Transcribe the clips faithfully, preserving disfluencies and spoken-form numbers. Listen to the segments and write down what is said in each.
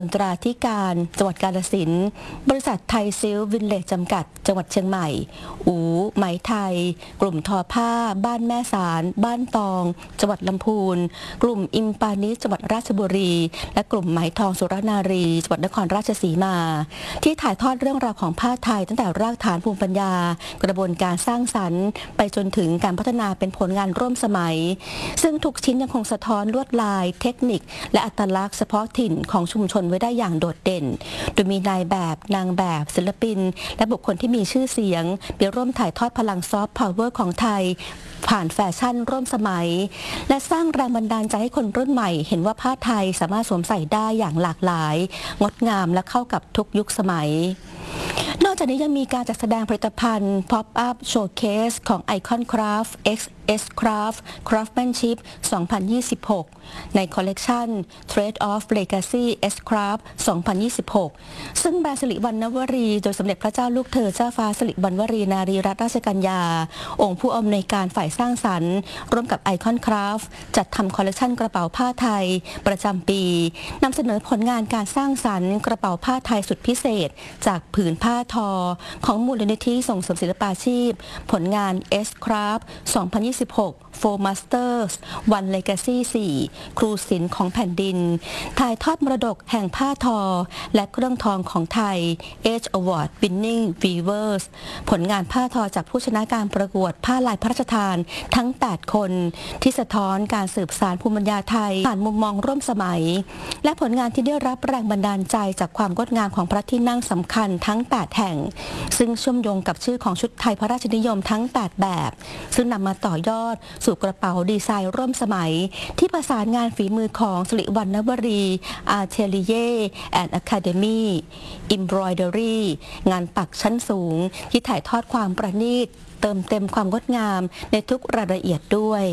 ตราธิการจังหวัดกาฬสินธุ์บริษัทไทยซิลวินเลจจำกัดจังหวัดเชียงใหม่อูไหมไทยกลุ่มทอผ้าบ้านแม่สารบ้านตองจังหวัดลำพูนกลุ่มอิมปานิสจังหวัดราชบุรีและกลุ่มไหมทองสุรนารีจังหวัดนครราชสีมาที่ถ่ายทอดเรื่องราวของผ้าไทยตั้งแต่รากฐานภูมิปัญญากระบวนการสร้างสรรค์ไปจนถึงการพัฒนาเป็นผลงานร่วมสมัยซึ่งทุกชิ้นยังคงสะท้อนลวดลายเทคนิคและอัตลักษณ์เฉพาะถิ่นของชุมชนไว้ได้อย่างโดดเด่นโดยมีนายแบบนางแบบศิลปินและบุคคลที่มีชื่อเสียงไปร่วมถ่ายทอดพลังซอฟต์พาวเวอร์ของไทยผ่านแฟชั่นร่วมสมัยและสร้างแรงบันดาลใจให้คนรุ่นใหม่เห็นว่าผ้าไทยสามารถสวมใส่ได้อย่างหลากหลายงดงามและเข้ากับทุกยุคสมัยนอกจากนี้ยังมีการจัดแสดงผลิตภัณฑ์ Pop-up Showcase ของ Icon Craft X S Craft Craftsmanship สองพันยี่สิบหก ในคอลเลกชัน Trade of Legacy S Craft สองพันยี่สิบหก ซึ่งแบรนด์สิริวัณณวรีโดยสมเด็จพระเจ้าลูกเธอเจ้าฟ้าสิริวัณณวรีนารีรัตนราชกัญญาองค์ผู้อำนวยการฝ่ายสร้างสรรค์ร่วมกับ Icon Craft จัดทำคอลเลกชันกระเป๋าผ้าไทยประจำปีนำเสนอผลงานการสร้างสรรค์กระเป๋าผ้าไทยสุดพิเศษจากผืนผ้าทอของมูลนิธิส่งเสริมศิลปาชีพผลงาน S Craft สองพันยี่สิบหก Four Masters One Legacy สี่ ครูศิลป์ของแผ่นดินถ่ายทอดมรดกแห่งผ้าทอและเครื่องทองของไทย Age Award Winning Weavers ผลงานผ้าทอจากผู้ชนะการประกวดผ้าลายพระราชทานทั้ง แปด คนที่สะท้อนการสืบสานภูมิปัญญาไทยผ่านมุมมองร่วมสมัยและผลงานที่ได้รับแรงบันดาลใจจากความงดงามของพระที่นั่งสำคัญทั้ง แปด แห่งซึ่งเชื่อมโยงกับชื่อของชุดไทยพระราชนิยมทั้ง แปด แบบซึ่งนำมาต่อยอดสู่กระเป๋าดีไซน์ร่วมสมัยที่ประสานงานฝีมือของสิริวัณณวรีอาร์เทลีเย่แอนด์อะคาเดมี่อิมบรอยเดอรี่งานปักชั้นสูงที่ถ่ายทอดความประณีตเติมเต็มความงดงามในทุกรายละเอียดด้วย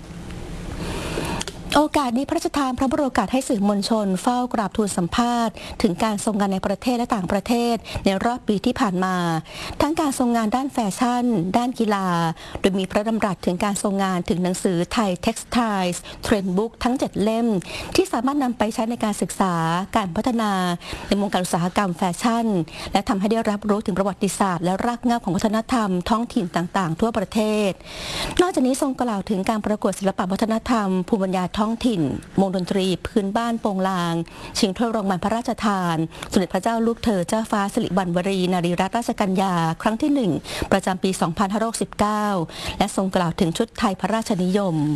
โอกาสนี้พระราชทานพระบรมโอกาสให้สื่อมวลชนเฝ้ากราบทูลสัมภาษณ์ถึงการทรงงานในประเทศและต่างประเทศในรอบปีที่ผ่านมาทั้งการทรงงานด้านแฟชั่นด้านกีฬาโดยมีพระดำรัสถึงการทรงงานถึงหนังสือไทย Textiles Trend Book ทั้ง เจ็ด เล่มที่สามารถนำไปใช้ในการศึกษาการพัฒนาในวงการอุตสาหกรรมแฟชั่นและทำให้ได้รับรู้ถึงประวัติศาสตร์และรากเหง้าของวัฒนธรรมท้องถิ่นต่างๆทั่วประเทศนอกจากนี้ทรงกล่าวถึงการประกวดศิลปวัฒนธรรมภูมิปัญญาท้องถิ่นวงดนตรีพื้นบ้านโปงลางชิงถ้วยรางวัลพระราชทานสมเด็จพระเจ้าลูกเธอเจ้าฟ้าสิริวัณณวรีนารีรัตนราชกัญญาครั้งที่หนึ่งประจำปี สองพันห้าร้อยสิบเก้า และทรงกล่าวถึงชุดไทยพระราชนิยม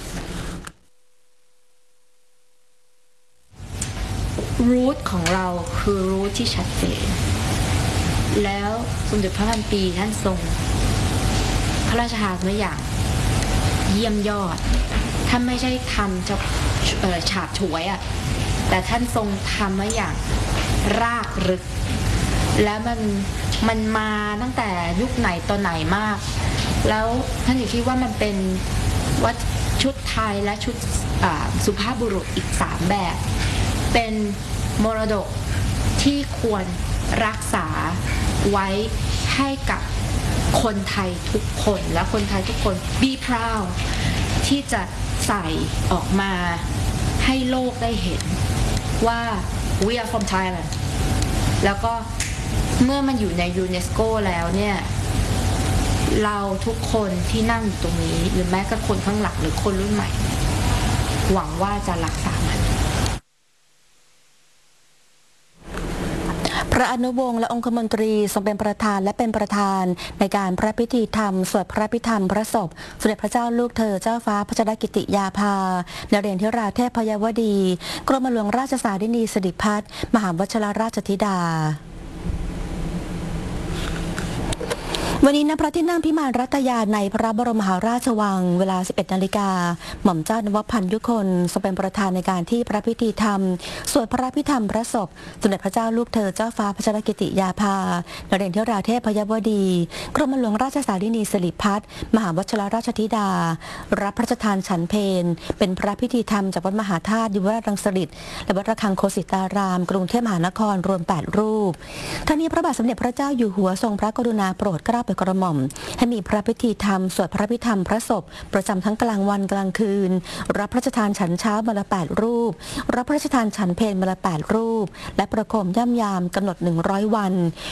รูทของเราคือรูทที่ชัดเจนแล้วสมเด็จพระพันปีท่านทรงพระราชทานมาอย่างเยี่ยมยอดท่านไม่ใช่ทำจะฉาบฉวยอ่ะแต่ท่านทรงทำมาอย่างรากลึกแล้วมันมันมาตั้งแต่ยุคไหนตอนไหนมากแล้วท่านอยู่คิดว่ามันเป็นวัดชุดไทยและชุดสุภาพบุรุษอีกสามแบบเป็นมรดกที่ควรรักษาไว้ให้กับคนไทยทุกคนและคนไทยทุกคน be proud ที่จะใส่ออกมาให้โลกได้เห็นว่า we are from Thailand แล้วก็เมื่อมันอยู่ในยูเนสโกแล้วเนี่ยเราทุกคนที่นั่งอยู่ตรงนี้หรือแม้กระทั่งคนข้างหลังหรือคนรุ่นใหม่หวังว่าจะรักษามันพระอนุวงศ์และองคมนตรีทรงเป็นประธานและเป็นประธานในการพระพิธีธรรมสวดพระพิธรรมพระศพสมเด็จพระเจ้าลูกเธอเจ้าฟ้าพัชรกิติยาภานเรศธิราเทพยวดีกรมหลวงราชสารินีสิริพัฒน์มหาวชิรราชธิดาวันนี้ณพระที่นั่งพิมานรัตยาในพระบรมมหาราชวังเวลา สิบเอ็ดนาฬิกาหม่อมเจ้านวพันธ์ยุคนทรงเป็นประธานในการที่พระพิธีธรรมสวดพระพิธรรมพระศพสมเด็จพระเจ้าลูกเธอเจ้าฟ้าพัชรกิติยาภานเรศธิราเทพยวดีกรมหลวงราชสารินีสิริพัฒน์มหาวชิรราชธิดารับพระราชทานฉันเพลเป็นพระพิธีธรรมจากวัดมหาธาตุยุวราชรังสฤษฎ์และวัดระฆังโคสิตารามกรุงเทพมหานครรวมแปดรูปทั้งนี้พระบาทสมเด็จพระเจ้าอยู่หัวทรงพระกรุณาโปรดเกล้าไปกระหม่อมให้มีพระพิธีธรรมสวดพระพิธรรมพระศพประจำทั้งกลางวันกลางคืนรับพระราชทานฉันเช้ามาละแปดรูปรับพระราชทานฉันเพลมาละแปดรูปและประโคมย่ำยามกำหนดหนึ่งร้อยวัน